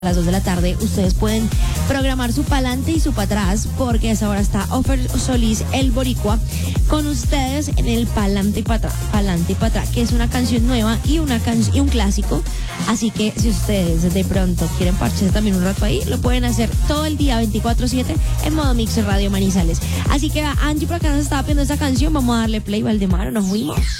las 2 de la tarde, ustedes pueden programar su pa'lante y su pa' atrás, porque a esa hora está Ofer Solís, el boricua, con ustedes en el pa'lante y pa' atrás, que es una canción nueva y un clásico. Así que si ustedes de pronto quieren parcharse también un rato ahí, lo pueden hacer todo el día 24/7 en modo Mix Radio Manizales. Así que Angie por acá nos estaba pidiendo esta canción, vamos a darle play. Valdemar, nos fuimos.